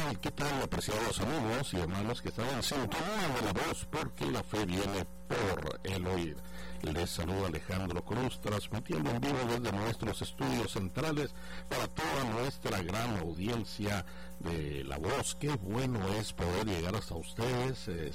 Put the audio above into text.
tal? ¿Qué tal, apreciados amigos y hermanos que están en sintonía de la voz? Porque la fe viene por el oír. Les saluda Alejandro Cruz, transmitiendo en vivo desde nuestros estudios centrales para toda nuestra gran audiencia de La Voz. Qué bueno es poder llegar hasta ustedes,